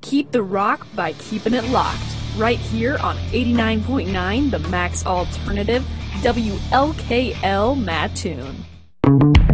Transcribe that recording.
keep the rock by keeping it locked. Right here on 89.9, the Max Alternative, WLKL Mattoon.